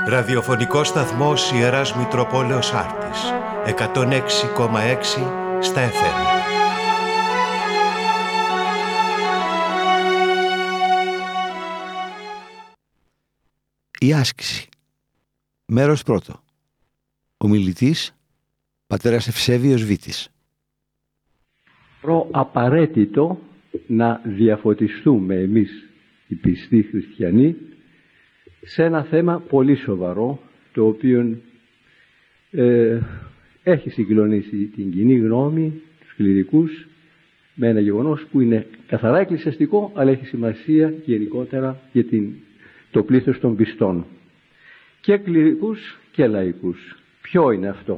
Ραδιοφωνικός σταθμός Ιεράς Μητροπόλεως Άρτης, 106,6 στα FM. Η άσκηση. Μέρος πρώτο. Ομιλητής, πατέρας Ευσέβιος Βίτης. Απαραίτητο να διαφωτιστούμε εμείς οι πιστοί χριστιανοί σε ένα θέμα πολύ σοβαρό, το οποίο έχει συγκλονίσει την κοινή γνώμη, τους κληρικούς, με ένα γεγονός που είναι καθαρά εκκλησιαστικό, αλλά έχει σημασία γενικότερα για το πλήθος των πιστών, και κληρικούς και λαϊκούς. Ποιο είναι αυτό?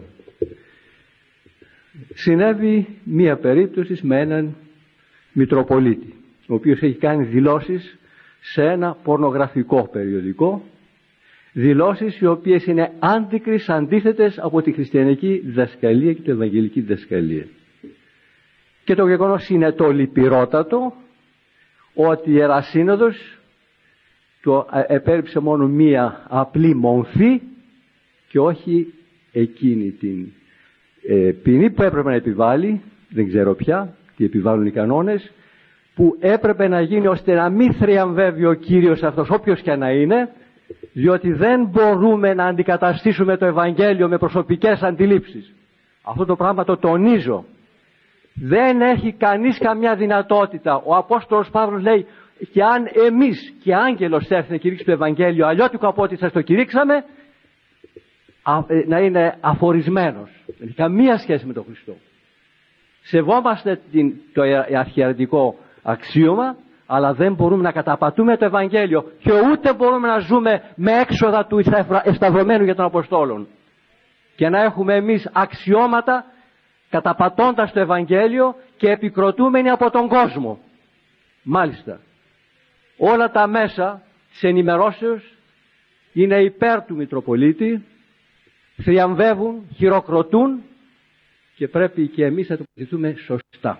Συνέβη μία περίπτωση με έναν Μητροπολίτη, ο οποίος έχει κάνει δηλώσεις σε ένα πορνογραφικό περιοδικό, δηλώσεις οι οποίες είναι άντικρις, αντίθετες από τη χριστιανική διδασκαλία και την ευαγγελική διδασκαλία. Και το γεγονός είναι το λυπηρότατο ότι η Ιερά Σύνοδος το επέριψε μόνο μία απλή μομφή και όχι εκείνη την ποινή που έπρεπε να επιβάλλει, δεν ξέρω πια τι επιβάλλουν οι κανόνες, που έπρεπε να γίνει ώστε να μην θριαμβεύει ο Κύριος αυτός, όποιος και να είναι, διότι δεν μπορούμε να αντικαταστήσουμε το Ευαγγέλιο με προσωπικές αντιλήψεις. Αυτό το πράγμα το τονίζω. Δεν έχει κανείς καμιά δυνατότητα. Ο Απόστολος Παύλος λέει, και αν εμείς και άγγελος έρθει να κηρύξει το Ευαγγέλιο αλλιώτικο από ό,τι σας το κηρύξαμε, να είναι αφορισμένος. Δεν έχει καμία σχέση με τον Χριστό. Σεβόμαστε το αρχιερετικό αξίωμα, αλλά δεν μπορούμε να καταπατούμε το Ευαγγέλιο και ούτε μπορούμε να ζούμε με έξοδα του εσταυρωμένου για των Αποστόλων και να έχουμε εμείς αξιώματα καταπατώντας το Ευαγγέλιο και επικροτούμενοι από τον κόσμο. Μάλιστα, όλα τα μέσα της ενημερώσεως είναι υπέρ του Μητροπολίτη, θριαμβεύουν, χειροκροτούν, και πρέπει και εμείς να τοποθετηθούμε σωστά.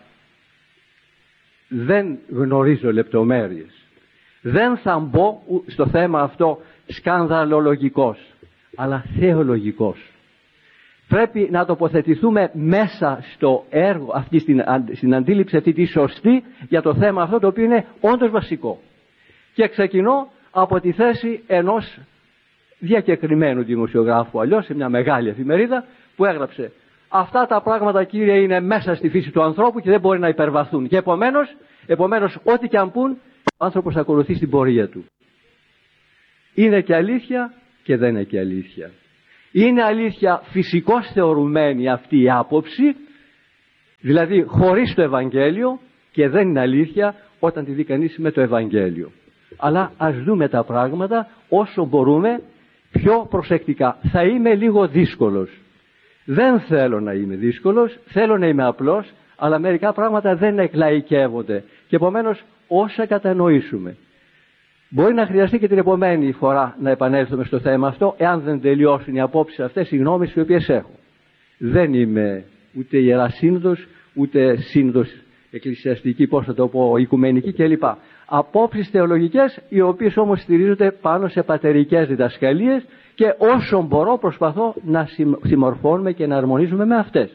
Δεν γνωρίζω λεπτομέρειες. Δεν θα μπω στο θέμα αυτό σκανδαλολογικός, αλλά θεολογικός. Πρέπει να τοποθετηθούμε μέσα στο έργο, στην αντίληψη αυτή τη σωστή για το θέμα αυτό, το οποίο είναι όντως βασικό. Και ξεκινώ από τη θέση ενός διακεκριμένου δημοσιογράφου, αλλιώς σε μια μεγάλη εφημερίδα, που έγραψε: αυτά τα πράγματα, κύριε, είναι μέσα στη φύση του ανθρώπου και δεν μπορεί να υπερβαθούν. Και επομένως ό,τι και αν πούν, ο άνθρωπος ακολουθεί στην πορεία του. Είναι και αλήθεια και δεν είναι και αλήθεια. Είναι αλήθεια φυσικώς θεωρουμένη αυτή η άποψη, δηλαδή χωρίς το Ευαγγέλιο, και δεν είναι αλήθεια όταν τη δει κανείς με το Ευαγγέλιο. Αλλά ας δούμε τα πράγματα όσο μπορούμε πιο προσεκτικά. Θα είμαι λίγο δύσκολος. Δεν θέλω να είμαι δύσκολος, θέλω να είμαι απλός, αλλά μερικά πράγματα δεν εκλαϊκεύονται. Και επομένως όσα κατανοήσουμε. Μπορεί να χρειαστεί και την επομένη φορά να επανέλθουμε στο θέμα αυτό, εάν δεν τελειώσουν οι απόψεις αυτές, οι γνώμες οι οποίες έχω. Δεν είμαι ούτε Ιερά Σύνοδος, ούτε Σύνοδος εκκλησιαστική, πώς θα το πω, οικουμενική κλπ. Απόψεις θεολογικές, οι οποίες όμως στηρίζονται πάνω σε πατερικές διδασκαλίες και όσο μπορώ προσπαθώ να συμμορφώνουμε και να αρμονίζουμε με αυτές.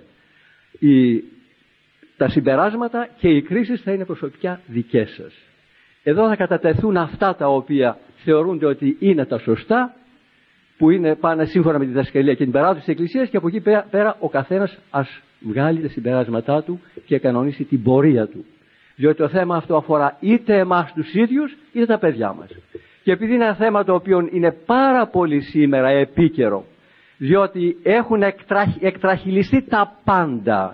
Τα συμπεράσματα και οι κρίσεις θα είναι προσωπικά δικές σας. Εδώ θα κατατεθούν αυτά τα οποία θεωρούνται ότι είναι τα σωστά, που πάνε σύμφωνα με τη διδασκαλία και την παράδοση της Εκκλησίας, και από εκεί πέρα ο καθένας ας βγάλει τα συμπεράσματά του και κανονίσει την πορεία του. Διότι το θέμα αυτό αφορά είτε εμάς τους ίδιους είτε τα παιδιά μας. Και επειδή είναι ένα θέμα το οποίο είναι πάρα πολύ σήμερα επίκαιρο, διότι έχουν εκτραχυλιστεί τα πάντα.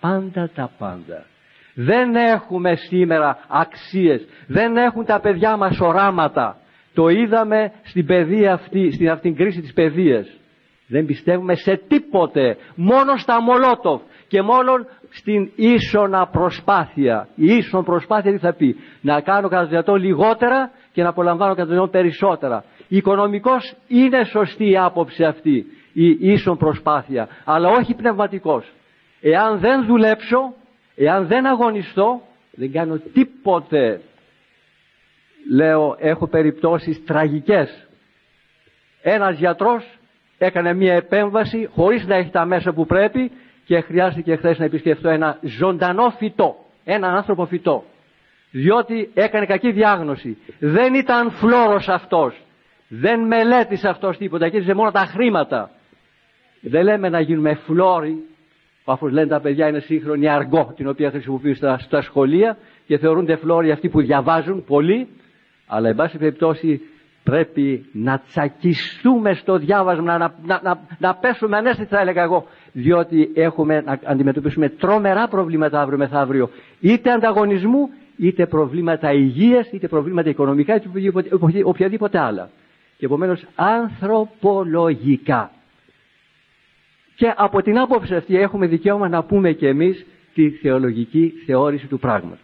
Δεν έχουμε σήμερα αξίες, δεν έχουν τα παιδιά μας οράματα. Το είδαμε στην παιδεία αυτή, στην αυτήν κρίση της παιδείας. Δεν πιστεύουμε σε τίποτε, μόνο στα Μολότοφ και μόνο στην ίσονα προσπάθεια. Η ίσον προσπάθεια τι θα πει? Να κάνω κατά το δυνατόν λιγότερα και να απολαμβάνω κατά το δυνατόν περισσότερα. Οικονομικός είναι σωστή η άποψη αυτή, η ίσον προσπάθεια, αλλά όχι πνευματικός. Εάν δεν δουλέψω, εάν δεν αγωνιστώ, δεν κάνω τίποτε. Λέω, έχω περιπτώσεις τραγικές Ένας γιατρός έκανε μια επέμβαση χωρίς να έχει τα μέσα που πρέπει και χρειάστηκε χθες να επισκεφτώ ένα ζωντανό φυτό, έναν άνθρωπο φυτό, διότι έκανε κακή διάγνωση. Δεν ήταν φλόρος αυτός, δεν μελέτησε αυτός τίποτα, κοίταζε μόνο τα χρήματα. Δεν λέμε να γίνουμε φλόροι, όπως λένε τα παιδιά, είναι σύγχρονη αργό την οποία χρησιμοποιούν στα σχολεία και θεωρούνται φλόροι αυτοί που διαβάζουν πολύ, αλλά εν πάση περιπτώσει πρέπει να τσακιστούμε στο διάβασμα, να πέσουμε ανέστητα, θα έλεγα εγώ, διότι έχουμε να αντιμετωπίσουμε τρομερά προβλήματα αύριο μεθαύριο, είτε ανταγωνισμού, είτε προβλήματα υγείας, είτε προβλήματα οικονομικά, είτε οποιαδήποτε άλλα. Και επομένως ανθρωπολογικά. Και από την άποψη αυτή έχουμε δικαίωμα να πούμε και εμείς τη θεολογική θεώρηση του πράγματος.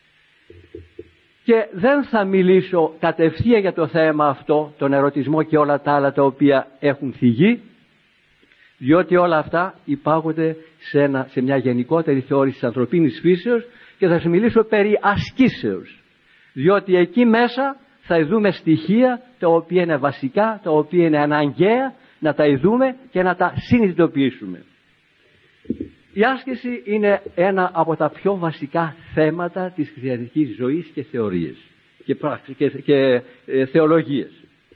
Και δεν θα μιλήσω κατευθείαν για το θέμα αυτό, τον ερωτισμό και όλα τα άλλα τα οποία έχουν θυγεί, διότι όλα αυτά υπάγονται σε μια γενικότερη θεώρηση της ανθρωπίνης φύσεως, και θα σας μιλήσω περί ασκήσεως, διότι εκεί μέσα θα ειδούμε στοιχεία τα οποία είναι βασικά, τα οποία είναι αναγκαία να τα ειδούμε και να τα συνειδητοποιήσουμε. Η άσκηση είναι ένα από τα πιο βασικά θέματα της χριστιανικής ζωής και θεωρίες και θεολογίες.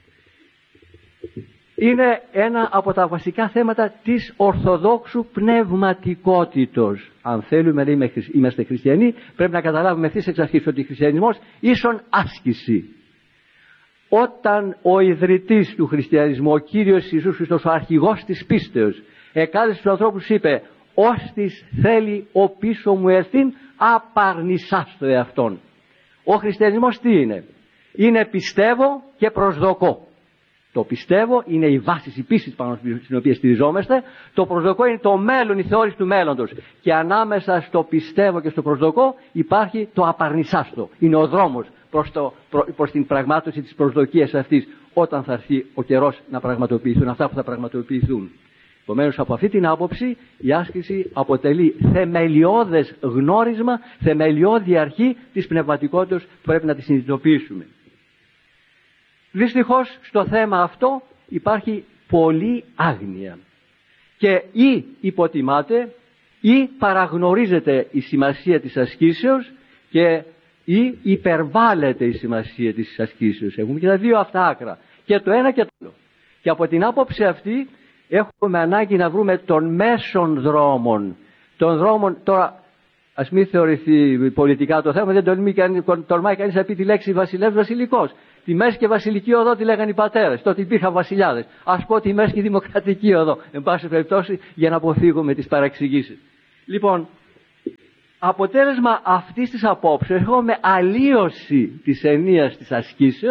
Είναι ένα από τα βασικά θέματα της ορθοδόξου πνευματικότητος. Αν θέλουμε να είμαστε χριστιανοί, πρέπει να καταλάβουμε ευθύς εξ αρχής ότι ο χριστιανισμός ίσον άσκηση. Όταν ο ιδρυτής του χριστιανισμού, ο Κύριος Ιησούς Χριστός, ο αρχηγός της πίστεως, εκάλεσε τους ανθρώπους, είπε: «Όστις θέλει ο πίσω μου ερθήν, απαρνησάς το εαυτόν». Ο χριστιανισμός τι είναι? Είναι πιστεύω και προσδοκώ. Το πιστεύω είναι η βάση της πίστης πάνω στην οποία στηριζόμαστε. Το προσδοκώ είναι το μέλλον, η θεώρηση του μέλλοντος. Και ανάμεσα στο πιστεύω και στο προσδοκώ υπάρχει το απαρνησάστο. Είναι ο δρόμος προς την πραγμάτωση της προσδοκίας αυτής, όταν θα έρθει ο καιρός να πραγματοποιηθούν αυτά που θα πραγματοποιηθούν. Επομένως, από αυτή την άποψη η άσκηση αποτελεί θεμελιώδες γνώρισμα, θεμελιώδη αρχή της πνευματικότητας που πρέπει να τη συνειδητοποιήσουμε. Δυστυχώς στο θέμα αυτό υπάρχει πολλή άγνοια και ή υποτιμάται ή παραγνωρίζεται η σημασία της ασκήσεως και ή υπερβάλλεται η σημασία της ασκήσεως. Έχουμε και τα δύο αυτά άκρα, και το ένα και το άλλο. Και από την άποψη αυτή έχουμε ανάγκη να βρούμε των μέσων δρόμων. Των δρόμων, τώρα ας μην θεωρηθεί πολιτικά το θέμα, δεν τολμάει κανείς να πει τη λέξη βασιλεύς βασιλικός. Τη μέση και βασιλική οδό τη λέγανε οι πατέρες, τότε υπήρχαν βασιλιάδες. Ας πω τη μέση και δημοκρατική οδό, εν πάση περιπτώσει, για να αποφύγουμε τις παραξηγήσεις. Λοιπόν, αποτέλεσμα αυτής της απόψεως έχουμε αλλίωση της ενίας της ασκήσεως